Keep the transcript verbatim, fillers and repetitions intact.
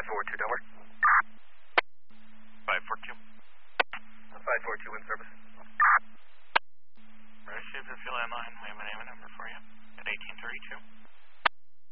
four two, Delaware. five four two. five four two in service. Received with your landline. We have a name and number for you at eighteen thirty-two.